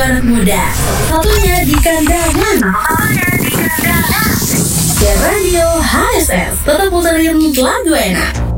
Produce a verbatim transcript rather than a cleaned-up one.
anak muda. Satunya di kandangan. Satunya di kandangan. Ya Radio H S S tetap puterin lagu enak.